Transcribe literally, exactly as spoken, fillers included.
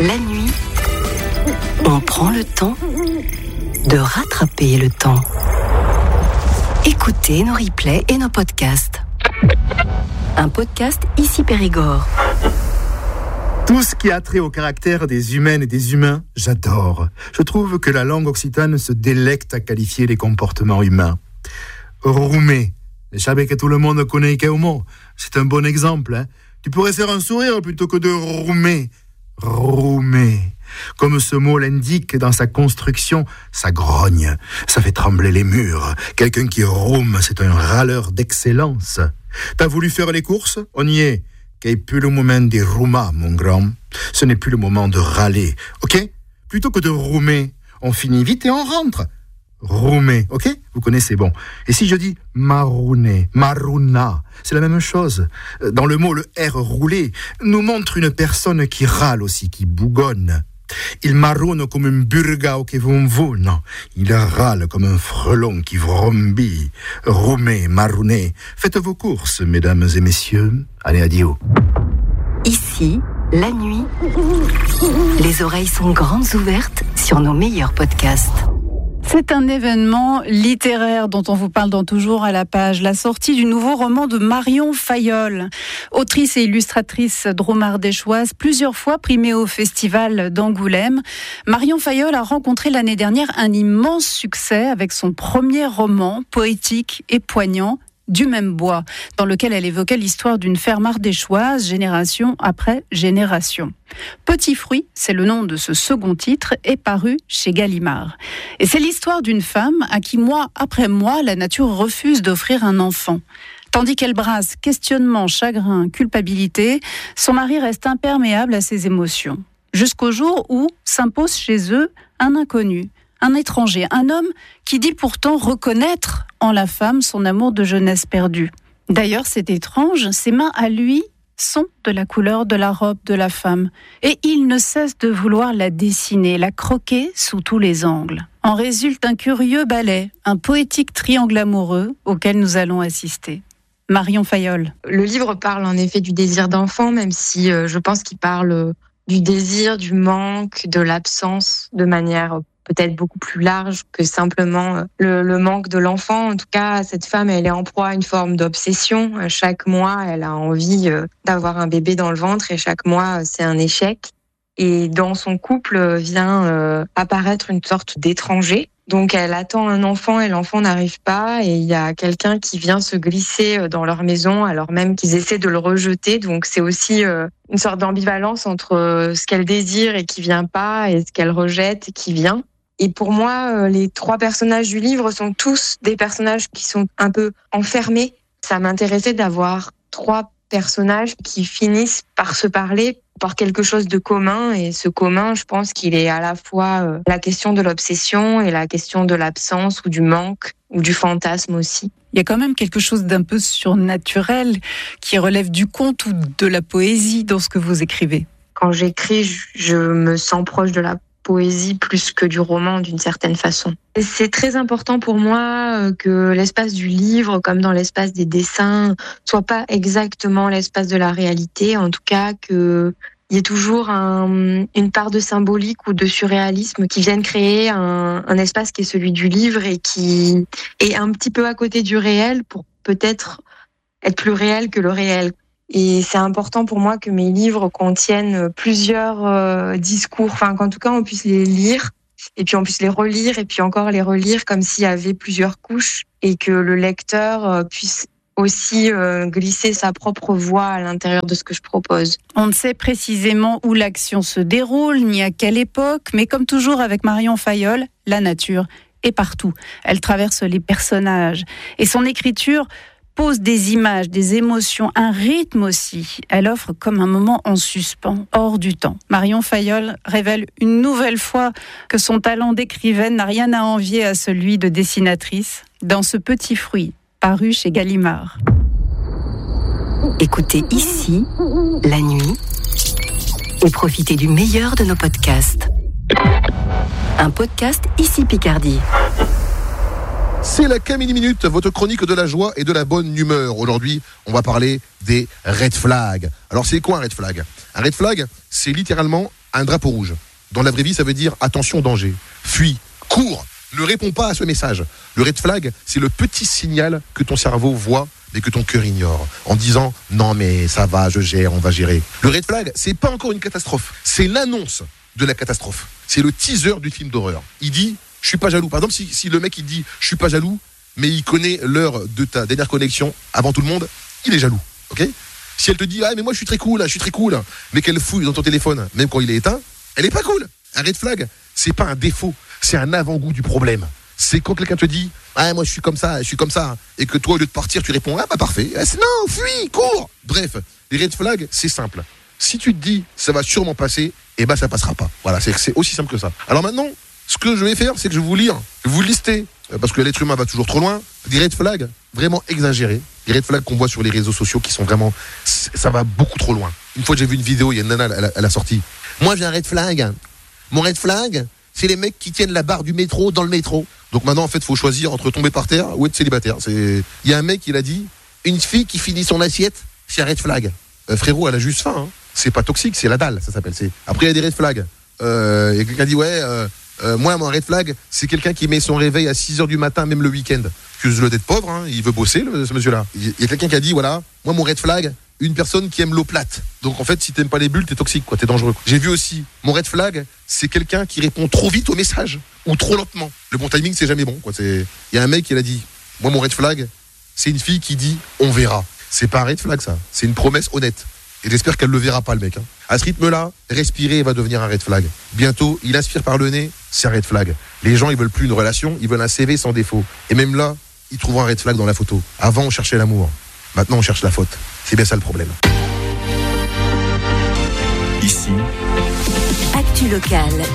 La nuit, on prend le temps de rattraper le temps. Écoutez nos replays et nos podcasts. Un podcast Ici Périgord. Tout ce qui a trait au caractère des humaines et des humains, j'adore. Je trouve que la langue occitane se délecte à qualifier les comportements humains. Roumer. Je savais que tout le monde connaît Ikeumo. C'est un bon exemple. Hein. Tu pourrais faire un sourire plutôt que de roumer. Roumer. Comme ce mot l'indique dans sa construction, ça grogne, ça fait trembler les murs. Quelqu'un qui roume, c'est un râleur d'excellence. T'as voulu faire les courses ? On y est. Qu'est plus le moment des roumas, mon grand. Ce n'est plus le moment de râler, ok ? Plutôt que de roumer, on finit vite et on rentre. Roumer, ok ? Vous connaissez, bon. Et si je dis marouner, marouna, c'est la même chose. Dans le mot, le R roulé nous montre une personne qui râle aussi, qui bougonne. Il maroune comme un burgao qui vont non. Il râle comme un frelon qui vrombit. Roumer, marouner. Faites vos courses, mesdames et messieurs. Allez, adieu. Ici, la nuit, les oreilles sont grandes ouvertes sur nos meilleurs podcasts. C'est un événement littéraire dont on vous parle dans Toujours à la page, la sortie du nouveau roman de Marion Fayolle. Autrice et illustratrice dromardéchoise, plusieurs fois primée au festival d'Angoulême, Marion Fayolle a rencontré l'année dernière un immense succès avec son premier roman, poétique et poignant, Du même bois, dans lequel elle évoquait l'histoire d'une ferme ardéchoise, génération après génération. Petit fruit, c'est le nom de ce second titre, est paru chez Gallimard. Et c'est l'histoire d'une femme à qui, mois après mois, la nature refuse d'offrir un enfant. Tandis qu'elle brasse questionnement, chagrin, culpabilité, son mari reste imperméable à ses émotions. Jusqu'au jour où s'impose chez eux un inconnu, un étranger, un homme qui dit pourtant reconnaître en la femme son amour de jeunesse perdue. D'ailleurs, c'est étrange, ses mains à lui sont de la couleur de la robe de la femme, et il ne cesse de vouloir la dessiner, la croquer sous tous les angles. En résulte un curieux ballet, un poétique triangle amoureux auquel nous allons assister. Marion Fayolle. Le livre parle en effet du désir d'enfant, même si euh, je pense qu'il parle du désir, du manque, de l'absence, de manière peut-être beaucoup plus large que simplement le, le manque de l'enfant. En tout cas, cette femme, elle est en proie à une forme d'obsession. Chaque mois, elle a envie d'avoir un bébé dans le ventre et chaque mois, c'est un échec. Et dans son couple vient euh, apparaître une sorte d'étranger. Donc, elle attend un enfant et l'enfant n'arrive pas. Et il y a quelqu'un qui vient se glisser dans leur maison alors même qu'ils essaient de le rejeter. Donc, c'est aussi euh, une sorte d'ambivalence entre euh, ce qu'elle désire et qui vient pas et ce qu'elle rejette et qui vient. Et pour moi, les trois personnages du livre sont tous des personnages qui sont un peu enfermés. Ça m'intéressait d'avoir trois personnages qui finissent par se parler, par quelque chose de commun. Et ce commun, je pense qu'il est à la fois la question de l'obsession et la question de l'absence ou du manque ou du fantasme aussi. Il y a quand même quelque chose d'un peu surnaturel qui relève du conte ou de la poésie dans ce que vous écrivez. Quand j'écris, je me sens proche de la poésie plus que du roman d'une certaine façon. Et c'est très important pour moi que l'espace du livre, comme dans l'espace des dessins, soit pas exactement l'espace de la réalité. En tout cas, qu'il y ait toujours un, une part de symbolique ou de surréalisme qui vienne créer un, un espace qui est celui du livre et qui est un petit peu à côté du réel pour peut-être être plus réel que le réel. Et c'est important pour moi que mes livres contiennent plusieurs euh, discours, enfin qu'en tout cas on puisse les lire, et puis on puisse les relire, et puis encore les relire comme s'il y avait plusieurs couches, et que le lecteur euh, puisse aussi euh, glisser sa propre voix à l'intérieur de ce que je propose. On ne sait précisément où l'action se déroule, ni à quelle époque, mais comme toujours avec Marion Fayolle, la nature est partout. Elle traverse les personnages, et son écriture pose des images, des émotions, un rythme aussi. Elle offre comme un moment en suspens, hors du temps. Marion Fayolle révèle une nouvelle fois que son talent d'écrivaine n'a rien à envier à celui de dessinatrice dans ce petit fruit, paru chez Gallimard. Écoutez Ici, la nuit, et profitez du meilleur de nos podcasts. Un podcast Ici Picardie. C'est la Camille Minute, votre chronique de la joie et de la bonne humeur. Aujourd'hui, on va parler des red flags. Alors, c'est quoi un red flag ? Un red flag, c'est littéralement un drapeau rouge. Dans la vraie vie, ça veut dire attention, danger. Fuis, cours, ne réponds pas à ce message. Le red flag, c'est le petit signal que ton cerveau voit mais que ton cœur ignore, en disant non mais ça va, je gère, on va gérer. Le red flag, c'est pas encore une catastrophe, c'est l'annonce de la catastrophe. C'est le teaser du film d'horreur. Il dit je suis pas jaloux. Par exemple, si, si le mec il dit je suis pas jaloux, mais il connaît l'heure de ta dernière connexion avant tout le monde, il est jaloux. Ok ? Si elle te dit ah mais moi je suis très cool, je suis très cool, mais qu'elle fouille dans ton téléphone, même quand il est éteint, elle est pas cool. Un red flag, c'est pas un défaut, c'est un avant-goût du problème. C'est quand quelqu'un te dit ah moi je suis comme ça, je suis comme ça, et que toi au lieu de partir tu réponds ah bah parfait, ah, c'est, non fuis, cours. Bref, les red flags c'est simple. Si tu te dis ça va sûrement passer, et bah ça passera pas. Voilà, c'est, c'est aussi simple que ça. Alors maintenant, ce que je vais faire, c'est que je vais vous lire, je vais vous lister, parce que l'être humain va toujours trop loin, des red flags vraiment exagérés, des red flags qu'on voit sur les réseaux sociaux qui sont vraiment, ça va beaucoup trop loin. Une fois j'ai vu une vidéo, il y a une nana, elle a, elle a sorti. Moi j'ai un red flag. Mon red flag, c'est les mecs qui tiennent la barre du métro dans le métro. Donc maintenant, en fait, il faut choisir entre tomber par terre ou être célibataire. C'est... Il y a un mec, il a dit, une fille qui finit son assiette, c'est un red flag. Euh, frérot, elle a juste faim. Hein. C'est pas toxique, c'est la dalle, ça s'appelle. C'est... Après, il y a des red flags. Euh, et quelqu'un dit, ouais, euh, euh, moi, mon red flag, c'est quelqu'un qui met son réveil à six heures du matin, même le week-end. Excuse-le d'être pauvre, hein, il veut bosser, le, ce monsieur-là. Il y a quelqu'un qui a dit, voilà, moi, mon red flag, une personne qui aime l'eau plate. Donc en fait, si t'aimes pas les bulles, t'es toxique, quoi, t'es dangereux. J'ai vu aussi, mon red flag, c'est quelqu'un qui répond trop vite au message ou trop lentement. Le bon timing, c'est jamais bon, quoi. C'est... Il y a un mec qui l'a dit, moi mon red flag, c'est une fille qui dit on verra. C'est pas un red flag ça, c'est une promesse honnête. Et j'espère qu'elle le verra pas le mec. Hein. À ce rythme-là, respirer va devenir un red flag. Bientôt, il inspire par le nez, c'est un red flag. Les gens, ils veulent plus une relation, ils veulent un C V sans défaut. Et même là, ils trouveront un red flag dans la photo. Avant, on cherchait l'amour. Maintenant, on cherche la faute. C'est bien ça le problème. Ici, Actu Locale.